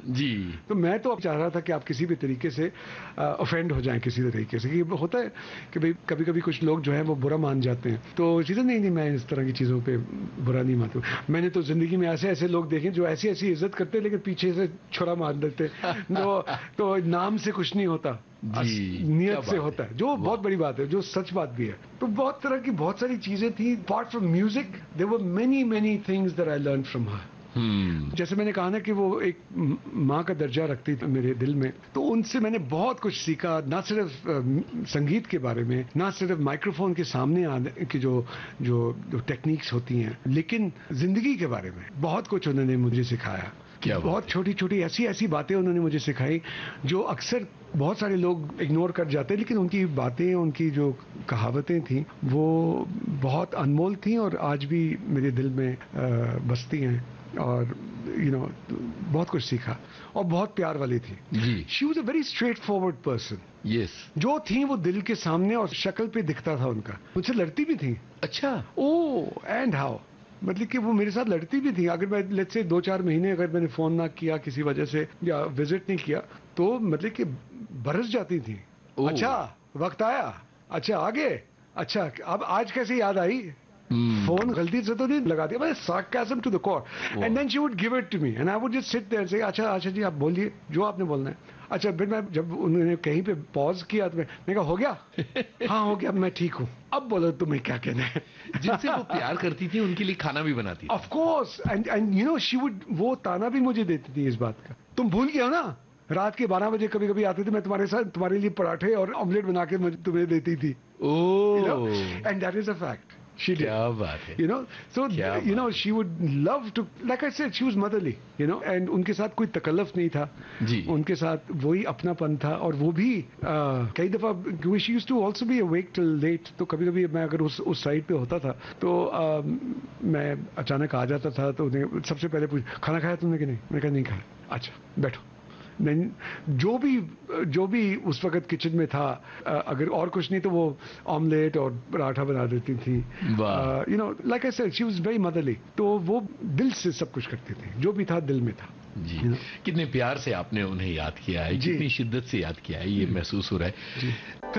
जी। तो मैं तो अब चाह रहा था कि आप किसी भी तरीके से ऑफेंड हो जाएं किसी तरीके से, कि होता है कि भाई कभी कभी कुछ लोग जो है वो बुरा मान जाते हैं, तो चीज़ें नहीं, मैं इस तरह की चीज़ों पे बुरा नहीं मानता हूँ। मैंने तो जिंदगी में ऐसे ऐसे लोग देखे जो ऐसी ऐसी इज्जत करते लेकिन पीछे से छुरा मार देते। तो नाम से कुछ नहीं होता, जी, क्या नियत से बात होता है। है, जो बहुत बड़ी बात है, जो सच बात भी है। तो बहुत तरह की बहुत सारी चीजें थी। Apart from music there were many things that I learn from her. जैसे मैंने कहा ना कि वो एक माँ का दर्जा रखती थी मेरे दिल में, तो उनसे मैंने बहुत कुछ सीखा, ना सिर्फ संगीत के बारे में, ना सिर्फ माइक्रोफोन के सामने आने की जो जो टेक्निक्स होती हैं, लेकिन जिंदगी के बारे में बहुत कुछ उन्होंने मुझे सिखाया। क्या बहुत छोटी छोटी ऐसी बातें उन्होंने मुझे सिखाई जो अक्सर बहुत सारे लोग इग्नोर कर जाते हैं, लेकिन उनकी बातें, उनकी जो कहावतें थी वो बहुत अनमोल थी और आज भी मेरे दिल में बसती हैं। और बहुत कुछ सीखा और बहुत प्यार वाली थी जी। She was a very straight forward person. Yes. जो थी वो दिल के सामने और शक्ल पे दिखता था उनका। मुझसे लड़ती भी थी। अच्छा। ओह, एंड हाउ, मतलब कि वो मेरे साथ लड़ती भी थी। अगर मैं लेट्स से 2-4 महीने अगर मैंने फोन ना किया किसी वजह से या विजिट नहीं किया, तो मतलब कि बरस जाती थी। अच्छा वक्त आया, अच्छा आगे, अच्छा अब आज कैसे याद आई, फोन गलती से तो नहीं लगा दिया, sarcasm to the core. And then she would give it to me and I would just sit there and say अच्छा जी आप बोलिए जो आपने बोलना है। अच्छा फिर मैं जब उन्होंने कहीं पे पॉज किया तो मैं कहा हो गया। हाँ हो गया, मैं ठीक हूँ, अब बोलो तुम्हें क्या कहना है। जिनसे वो प्यार करती थी उनके लिए खाना भी बनाती थी। Of course, and she would, वो ताना भी मुझे देती थी इस बात का, तुम भूल गए हो ना, रात के 12 बजे कभी कभी आते थे, मैं तुम्हारे साथ तुम्हारे लिए पराठे और ऑमलेट बना के मुझे तुम्हें देती थी। ओह, and that is a fact. She did. क्या बात है। So she would love to, like I said, she was motherly, and उनके साथ कोई तकल्लुफ नहीं था जी। उनके साथ वही अपनापन था। और वो भी कई दफा, क्योंकि she used to also be awake till late, तो कभी कभी मैं अगर उस साइड पे होता था तो मैं अचानक आ जाता था, तो उन्हें सबसे पहले पूछ, खाना खाया तुमने कि नहीं? मैंने कहा नहीं खाया। अच्छा बैठो। नहीं, जो भी उस वक्त किचन में था, अगर और कुछ नहीं तो वो ऑमलेट और पराठा बना देती थी। Like I said, she was very motherly. तो वो दिल से सब कुछ करती थी, जो भी था दिल में था। जी। कितने प्यार से आपने उन्हें याद किया है, कितनी शिद्दत से याद किया है, ये महसूस हो रहा है।